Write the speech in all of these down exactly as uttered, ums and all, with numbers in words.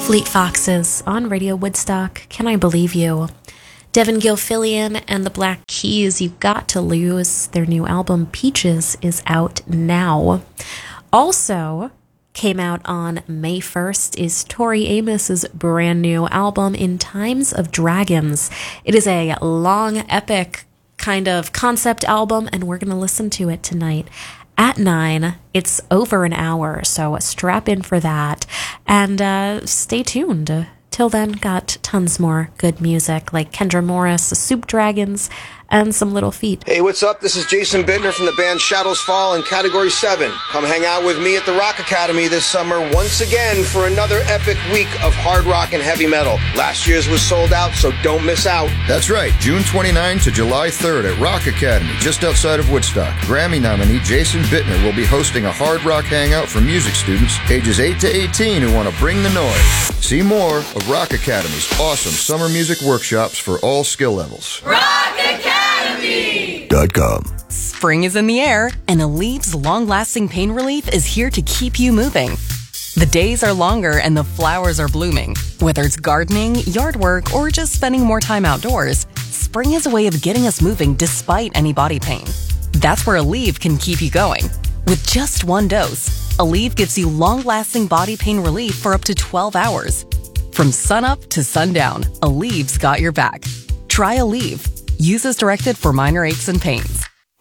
Fleet Foxes on Radio Woodstock. Can I Believe You? Devin Gilfillian and the Black Keys, You Got to Lose. Their new album, Peaches, is out now. Also came out on May first is Tori Amos's brand new album, In Times of Dragons. It is a long, epic kind of concept album, and we're going to listen to it tonight at nine. It's over an hour, so strap in for that. And uh, stay tuned. Till then, got tons more good music like Kendra Morris, the Soup Dragons, and some Little Feat. Hey, what's up? This is Jason Bittner from the band Shadows Fall in Category seven. Come hang out with me at the Rock Academy this summer once again for another epic week of hard rock and heavy metal. Last year's was sold out, so don't miss out. That's right, June twenty-ninth to July third at Rock Academy, just outside of Woodstock. Grammy nominee Jason Bittner will be hosting a hard rock hangout for music students ages eight to eighteen who want to bring the noise. See more of Rock Academy's awesome summer music workshops for all skill levels. Rock Academy! Dot com. Spring is in the air, and Alev's long-lasting pain relief is here to keep you moving. The days are longer and the flowers are blooming. Whether it's gardening, yard work, or just spending more time outdoors, spring is a way of getting us moving despite any body pain. That's where Aleve can keep you going. With just one dose, Aleve gives you long-lasting body pain relief for up to twelve hours. From sunup to sundown, Aleve's got your back. Try Aleve. Use as directed for minor aches and pains.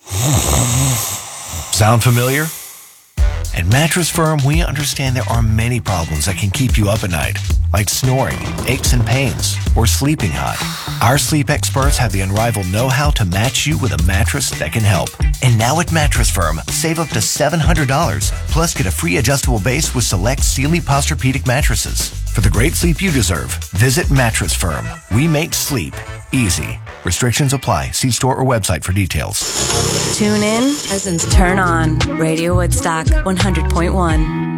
Sound familiar? At Mattress Firm, we understand there are many problems that can keep you up at night, like snoring, aches and pains, or sleeping hot. Our sleep experts have the unrivaled know-how to match you with a mattress that can help. And now at Mattress Firm, save up to seven hundred dollars, plus get a free adjustable base with select Sealy Posturepedic mattresses. For the great sleep you deserve, visit Mattress Firm. We make sleep easy. Restrictions apply. See store or website for details. Tune in, Cousins Turn On. Radio Woodstock one hundred point one.